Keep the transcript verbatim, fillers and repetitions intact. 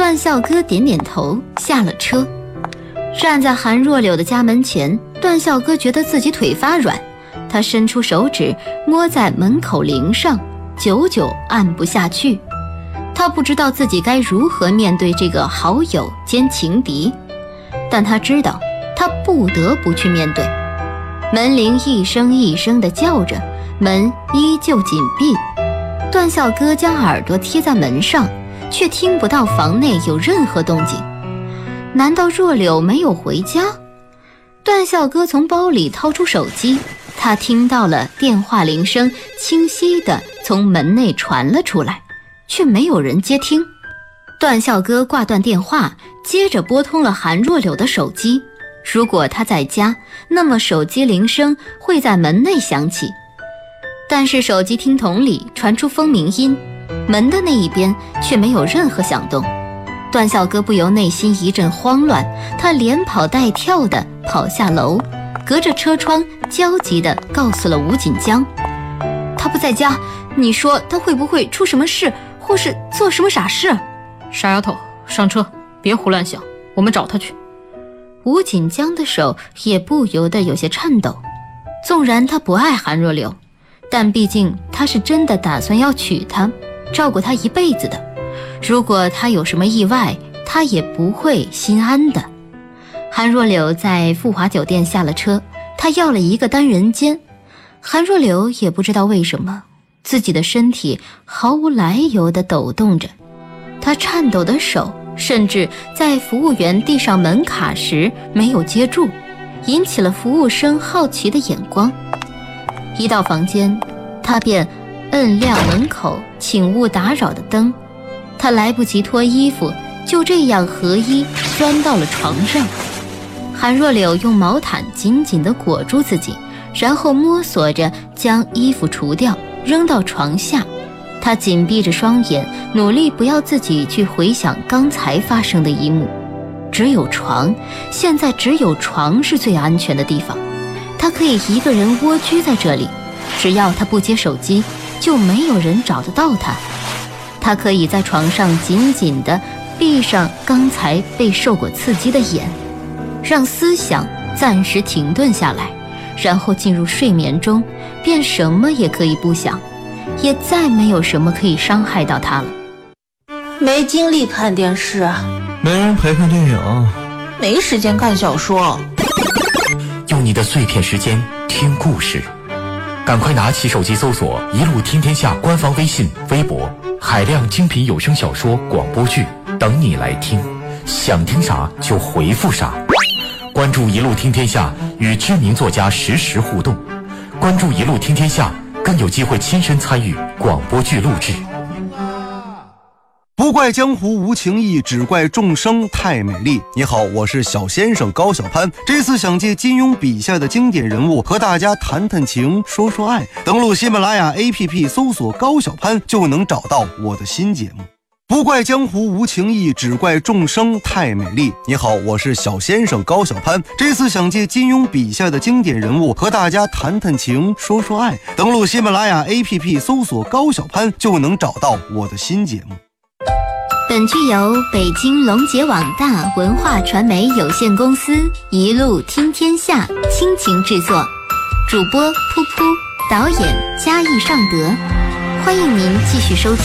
段孝哥点点头，下了车。站在韩若柳的家门前，段孝哥觉得自己腿发软，他伸出手指摸在门口铃上，久久按不下去。他不知道自己该如何面对这个好友兼情敌，但他知道他不得不去面对。门铃一声一声地叫着，门依旧紧闭。段孝哥将耳朵贴在门上，却听不到房内有任何动静。难道若柳没有回家？段孝哥从包里掏出手机，他听到了电话铃声清晰地从门内传了出来，却没有人接听。段孝哥挂断电话，接着拨通了韩若柳的手机。如果他在家，那么手机铃声会在门内响起，但是手机听筒里传出蜂鸣音，门的那一边却没有任何响动。段孝哥不由内心一阵慌乱，他连跑带跳地跑下楼，隔着车窗焦急地告诉了吴锦江：他不在家，你说他会不会出什么事，或是做什么傻事？ 傻丫头，上车，别胡乱想，我们找他去。 吴锦江的手也不由得有些颤抖。纵然他不爱韩若柳，但毕竟他是真的打算要娶她，照顾她一辈子的。如果他有什么意外，他也不会心安的。韩若柳在富华酒店下了车，他要了一个单人间。韩若柳也不知道为什么，自己的身体毫无来由地抖动着，他颤抖的手甚至在服务员递上门卡时没有接住，引起了服务生好奇的眼光。一到房间，他便摁亮门口请勿打扰的灯，他来不及脱衣服，就这样合衣钻到了床上。韩若柳用毛毯紧紧地裹住自己，然后摸索着将衣服除掉，扔到床下。他紧闭着双眼，努力不要自己去回想刚才发生的一幕。只有床，现在只有床是最安全的地方。他可以一个人蜗居在这里，只要他不接手机，就没有人找得到他。他可以在床上紧紧地闭上刚才被受过刺激的眼，让思想暂时停顿下来，然后进入睡眠中，便什么也可以不想，也再没有什么可以伤害到他了。 没精力看电视， 没人陪看电影， 没时间看小说。 用你的碎片时间听故事，赶快拿起手机搜索一路听天下官方微信微博，海量精品有声小说广播剧等你来听，想听啥就回复啥。关注一路听天下，与知名作家实时互动。关注一路听天下，更有机会亲身参与广播剧录制。 不怪江湖无情义，只怪众生太美丽。你好，我是小先生高小攀，这次想借金庸笔下的经典人物和大家谈谈情，说说爱。登录喜马拉雅 A P P 搜索高小攀，就能找到我的新节目。不怪江湖无情义，只怪众生太美丽。你好，我是小先生高小攀，这次想借金庸笔下的经典人物和大家谈谈情，说说爱。登录喜马拉雅 A P P 搜索高小攀，就能找到我的新节目。 本剧由北京龙杰网大文化传媒有限公司一路听天下倾情制作，主播噗噗，导演嘉义尚德。欢迎您继续收听。